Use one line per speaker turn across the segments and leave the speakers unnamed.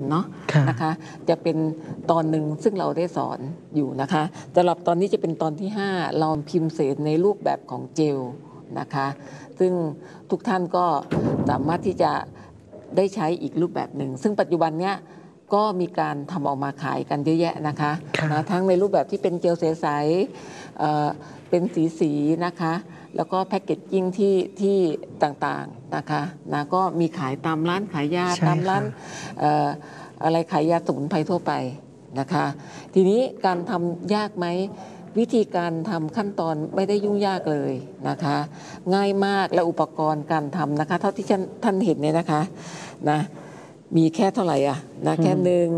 เนาะนะคะจะเป็นตอนหนึ่งซึ่งเราได้สอนอยู่นะคะสำหรับตอนนี้จะเป็นตอนที่5เราพิมพ์เสนในรูปแบบของเจลนะคะซึ่งทุกท่านก็สามารถที่จะได้ใช้อีกรูปแบบหนึ่งซึ่งปัจจุบันเนี้ยก็มีการทำออกมาขายกันเยอะแยะนะคะทั้งในรูปแบบที่เป็นเจลใสๆเป็นสีนะคะแล้วก็แพ็กเกจจิ้งที่ต่างๆนะคะนะก็มีขายตามร้านขายยาตามร้านอะไรขายยาสมุนไพรทั่วไปนะคะทีนี้การทำยากไหมวิธีการทำขั้นตอนไม่ได้ยุ่งยากเลยนะคะง่ายมากและอุปกรณ์การทำนะคะเท่าที่ท่านเห็นเนี่ยนะคะนะมีแค่เท่าไหร่อ่ะนะแค่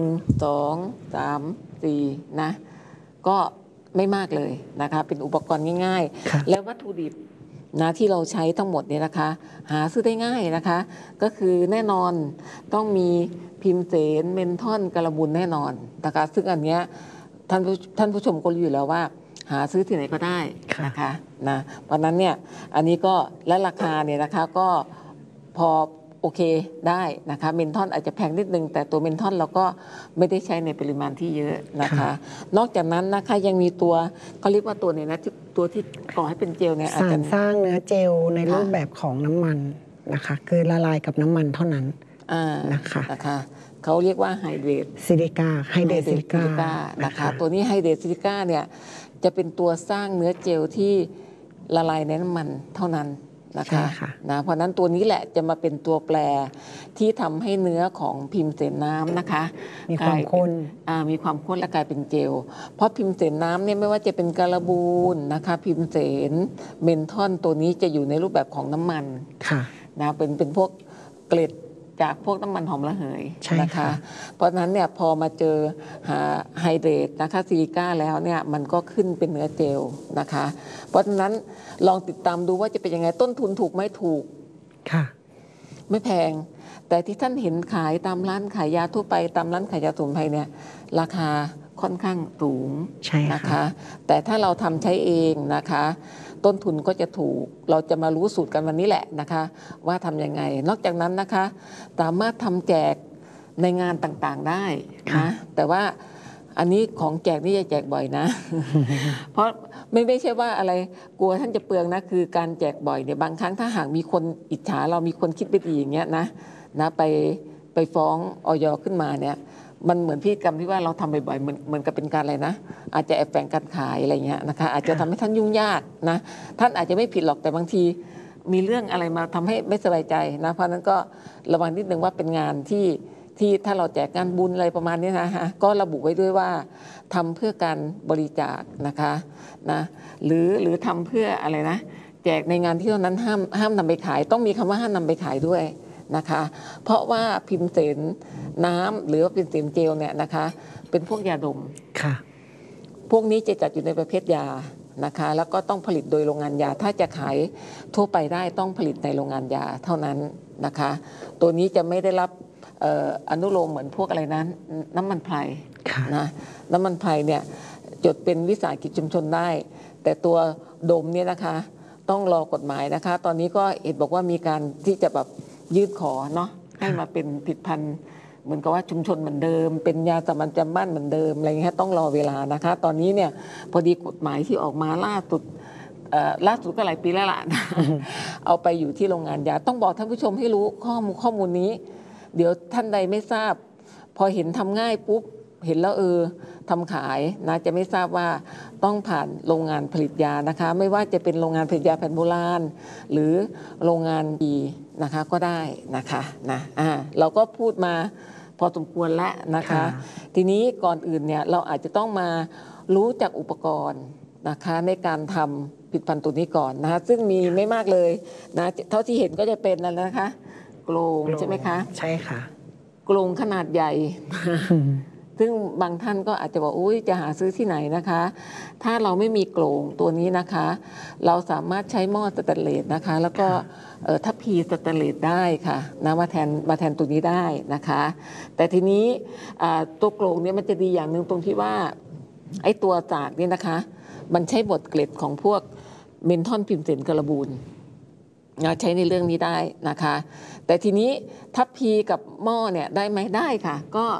1 2 3 4นะก็ไม่มากเลยนะคะเป็นอุปกรณ์ง่ายๆและวัตถุดิบนะที่เราใช้ทั้งหมดเนี่ยนะคะหาซื้อได้ง่ายนะคะก็คือแน่นอนต้องมีพิมเสนเมนทอนการบูลแน่นอนนะคะซึ่งอันเนี้ยท่านผู้ชมก็รู้อยู่แล้วว่าหาซื้อที่ไหนก็ได้นะคะนะเพราะนั้นเนี่ยอันนี้ก็และราคาเนี่ยนะคะก็พอโอเคได้นะคะเมนทอนอาจจะแพงนิดนึงแต่ตัวเมนทอนเราก็ไม่ได้ใช้ในปริมาณที่เยอะนะคะนอกจากนั้นนะคะยังมีตัวเขาเรียกว่าตัวเนี่ยนะตัวที่ก่อให้เป็นเจลเนี่ย
สารสร้างเนื้อเจลในรูปแบบของน้ำมันนะคะคือละลายกับน้ำมันเท่านั้นนะคะ
เขาเรียกว่าไฮเดรต
ซิลิก้าไฮเดรตซิลิก้า
นะคะตัวนี้ไฮเดรตซิลิก้าเนี่ยจะเป็นตัวสร้างเนื้อเจลที่ละลายในน้ำมันเท่านั้นนะคะนะเพราะนั้นตัวนี้แหละจะมาเป็นตัวแปรที่ทำให้เนื้อของพิมพ์เสนน้ำนะคะ
มีความข้น
มีความข้นและกลายเป็นเจลเพราะพิมพ์เสนน้ำเนี่ยไม่ว่าจะเป็นการบูลนะคะพิมพ์เสนเมนทอนตัวนี้จะอยู่ในรูปแบบของน้ำมันนะเป็นพวกเกล็ดจากพวกน้ำมันหอมระเหยนะคะเพราะฉะนั้นเนี่ยพอมาเจอไฮเดรตนะคะซิลิก้าแล้วเนี่ยมันก็ขึ้นเป็นเนื้อเจลนะคะเพราะฉะนั้นลองติดตามดูว่าจะเป็นยังไงต้นทุนถูกไหมถูก
ค่ะ
ไม่แพงแต่ที่ท่านเห็นขายตามร้านขายยาทั่วไปตามร้านขายยาสมุนไพรเนี่ยราคาค่อนข้างสูงนะคะแต่ถ้าเราทำใช้เองนะคะต้นทุนก็จะถูกเราจะมารู้สูตรกันวันนี้แหละนะคะว่าทำยังไงนอกจากนั้นนะคะสามารถทำแจกในงานต่างๆได้นะแต่ว่าอันนี้ของแจกนี่จะแจกบ่อยนะ เพราะไม่ใช่ว่าอะไรกลัวท่านจะเปลืองนะคือการแจกบ่อยเนี่ยบางครั้งถ้าหากมีคนอิจฉาเรามีคนคิดไม่ดีอย่างเงี้ยนะไปฟ้องอย.ขึ้นมาเนี่ยมันเหมือนพิธีกรรมที่ว่าเราทำบ่อยๆเหมือนกับเป็นการอะไรนะอาจจะแอบแฝงการขายอะไรเงี้ยนะคะอาจจะทำให้ท่านยุ่งยากนะท่านอาจจะไม่ผิดหรอกแต่บางทีมีเรื่องอะไรมาทำให้ไม่สบายใจนะเพราะนั้นก็ระวังนิดนึงว่าเป็นงานที่ถ้าเราแจกงานบุญอะไรประมาณนี้นะฮะก็ระบุไว้ด้วยว่าทำเพื่อการบริจาคนะคะนะหรือทำเพื่ออะไรนะแจกในงานที่เท่านั้นห้ามนำไปขายต้องมีคำว่าห้ามนำไปขายด้วยนะคะเพราะว่าพิมพ์เสนน้ำหรือว่าพิมพ์เสนเจลเนี่ยนะคะเป็นพวกยาดม
ค่ะ
พวกนี้จะจัดอยู่ในประเภทยานะคะแล้วก็ต้องผลิตโดยโรงงานยาถ้าจะขายทั่วไปได้ต้องผลิตในโรงงานยาเท่านั้นนะคะตัวนี้จะไม่ได้รับอนุโลมเหมือนพวกอะไรนั้นน้ำมันไพรนะน้ำมันไพรเนี่ยจดเป็นวิสาหกิจชุมชนได้แต่ตัวดมเนี่ยนะคะต้องรอกฎหมายนะคะตอนนี้ก็เห็นบอกว่ามีการที่จะแบบยื่นขอเนาะให้มาเป็นผลิตภัณฑ์เหมือนกับว่าชุมชนเหมือนเดิมเป็นยาสามัญประจำบ้านเหมือนเดิมอะไรเงี้ยต้องรอเวลานะคะตอนนี้เนี่ยพอดีกฎหมายที่ออกมาล่าสุดก็หลายปีแล้วล่ะ เอาไปอยู่ที่โรงงานยาต้องบอกท่านผู้ชมให้รู้ข้อมูลนี้เดี๋ยวท่านใดไม่ทราบพอเห็นทำง่ายปุ๊บเห็นแล้วทำขายนะจะไม่ทราบว่าต้องผ่านโรงงานผลิตยานะคะไม่ว่าจะเป็นโรงงานผลิตยาแผนโบราณหรือโรงงานดีนะคะก็ได้นะคะนะเราก็พูดมาพอสมควรแล้วนะคะทีนี้ก่อนอื่นเนี่ยเราอาจจะต้องมารู้จักอุปกรณ์นะคะในการทำผลิตภัณฑ์ตัวนี้ก่อนนะคะซึ่งมีไม่มากเลยนะเท่าที่เห็นก็จะเป็นนั่นนะคะโกลงใช่ไหมคะ
ใช่ค่ะ
โกลงขนาดใหญ่ ซึ่งบางท่านก็อาจจะบอกอุ้ยจะหาซื้อที่ไหนนะคะถ้าเราไม่มีโกลงตัวนี้นะคะเราสามารถใช้หม้อสแตนเลสนะคะแล้วก็ทัพพีสแตนเลสได้ค่ะนะมาแทนตัวนี้ได้นะคะแต่ทีนี้ตัวโกลงเนี่ยมันจะดีอย่างหนึ่งตรงที่ว่าไอ้ตัวจากนี่นะคะมันใช้บดเกล็ดของพวกเมนทอนพิมเสนการบูลใช้ในเรื่องนี้ได้นะคะแต่ทีนี้ทัพพีกับหม้อเนี่ยได้ไหมได้ค่ะก็